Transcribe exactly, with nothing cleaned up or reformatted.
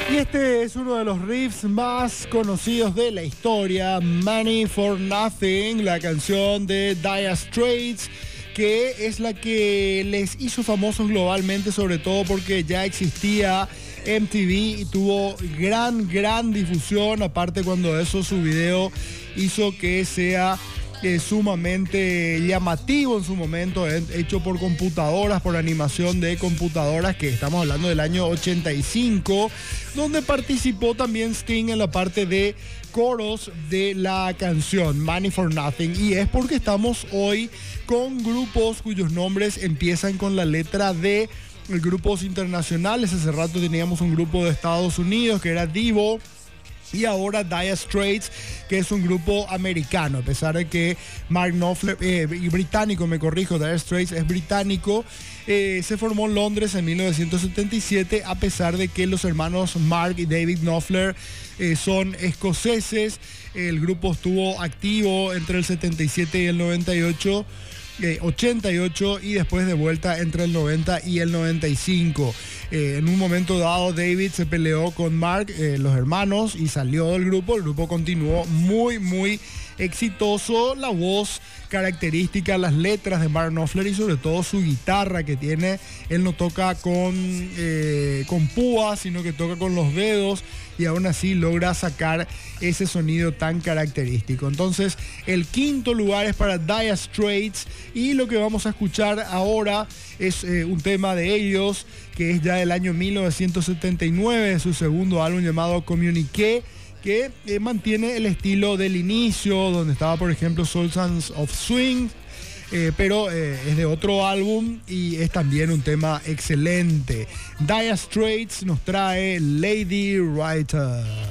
Y este es uno de los riffs más conocidos de la historia, Money for Nothing, la canción de Dire Straits, que es la que les hizo famosos globalmente, sobre todo porque ya existía M T V y tuvo gran, gran difusión. Aparte, cuando eso, su video hizo que sea eh, sumamente llamativo en su momento, eh, hecho por computadoras, por animación de computadoras, que estamos hablando del año ochenta y cinco, donde participó también Sting en la parte de coros de la canción Money for Nothing. Y es porque estamos hoy con grupos cuyos nombres empiezan con la letra D, grupos internacionales. Hace rato teníamos un grupo de Estados Unidos que era Devo, y ahora Dire Straits, que es un grupo americano, a pesar de que Mark Knopfler, eh, británico, me corrijo, Dire Straits es británico, eh, se formó en Londres en mil novecientos setenta y siete, a pesar de que los hermanos Mark y David Knopfler eh, son escoceses. El grupo estuvo activo entre el setenta y siete y el noventa y ocho. Eh, ochenta y ocho, y después de vuelta entre el noventa y el noventa y cinco. Eh, en un momento dado David se peleó con Mark, eh, los hermanos, y salió del grupo. El grupo continuó muy muy exitoso. La voz característica, las letras de Mark Knopfler y sobre todo su guitarra que tiene, él no toca con, eh, con púas, sino que toca con los dedos, y aún así logra sacar ese sonido tan característico. Entonces, el quinto lugar es para Dire Straits, y lo que vamos a escuchar ahora es eh, un tema de ellos que es ya del año mil novecientos setenta y nueve, de su segundo álbum llamado Communique, que eh, mantiene el estilo del inicio, donde estaba, por ejemplo, Soul Sounds of Swing, eh, pero eh, es de otro álbum y es también un tema excelente. Dire Straits nos trae Lady Writer.